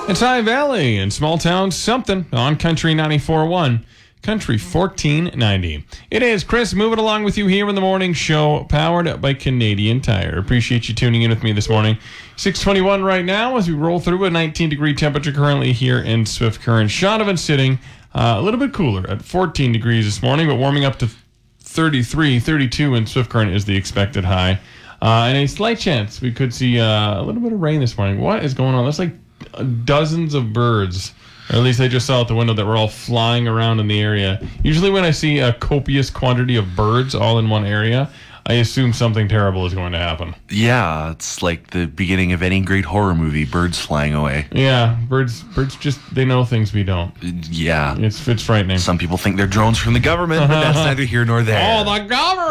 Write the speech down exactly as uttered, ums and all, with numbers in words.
It's High Valley and Small Town Something on Country ninety-four point one. Country fourteen ninety. It is Chris moving along with you here in the morning show, powered by Canadian Tire. Appreciate you tuning in with me this morning. six twenty-one right now as we roll through a nineteen degree temperature currently here in Swift Current. Shaunavon sitting uh, a little bit cooler at fourteen degrees this morning, but warming up to thirty-three, thirty-two in Swift Current is the expected high. Uh, and a slight chance we could see uh, a little bit of rain this morning. What is going on? That's like dozens of birds. Or at least I just saw out the window that were all flying around in the area. Usually when I see a copious quantity of birds all in one area, I assume something terrible is going to happen. Yeah, it's like the beginning of any great horror movie, birds flying away. Yeah, birds birds just, they know things we don't. Yeah. It's, it's frightening. Some people think they're drones from the government, but that's neither here nor there. Oh, the government!